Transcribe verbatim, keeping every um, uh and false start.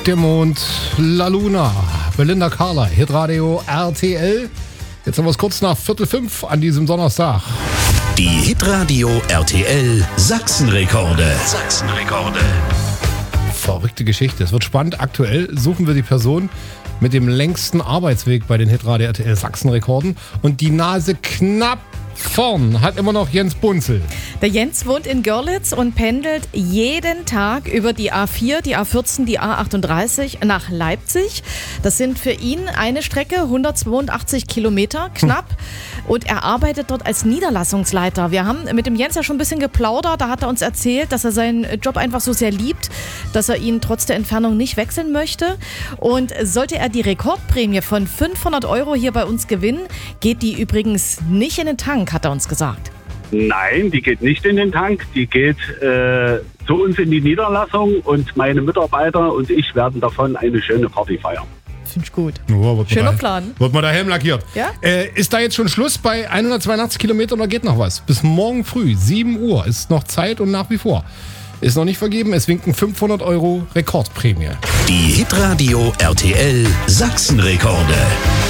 der Mond, La Luna, Belinda Carlisle, Hitradio R T L. Jetzt haben wir es kurz nach Viertel fünf an diesem Donnerstag. Die Hitradio R T L Sachsenrekorde. Sachsenrekorde. Verrückte Geschichte. Es wird spannend. Aktuell suchen wir die Person mit dem längsten Arbeitsweg bei den Hitradio R T L Sachsenrekorden. Und die Nase knapp vorn hat immer noch Jens Bunzel. Der Jens wohnt in Görlitz und pendelt jeden Tag über die A vier, die A vierzehn, die A achtunddreißig nach Leipzig. Das sind für ihn eine Strecke, hundertzweiundachtzig Kilometer knapp. Hm. Und er arbeitet dort als Niederlassungsleiter. Wir haben mit dem Jens ja schon ein bisschen geplaudert. Da hat er uns erzählt, dass er seinen Job einfach so sehr liebt, dass er ihn trotz der Entfernung nicht wechseln möchte. Und sollte er die Rekordprämie von fünfhundert Euro hier bei uns gewinnen, geht die übrigens nicht in den Tank, hat er uns gesagt. Nein, die geht nicht in den Tank, die geht äh, zu uns in die Niederlassung und meine Mitarbeiter und ich werden davon eine schöne Party feiern. Finde ich gut. Oh, Schöner da, Plan. Wird mal der Helm lackiert. Ja? Äh, ist da jetzt schon Schluss bei hundertzweiundachtzig Kilometern oder geht noch was? Bis morgen früh, sieben Uhr, ist noch Zeit und nach wie vor. Ist noch nicht vergeben, es winken fünfhundert Euro Rekordprämie. Die Hitradio R T L Sachsenrekorde.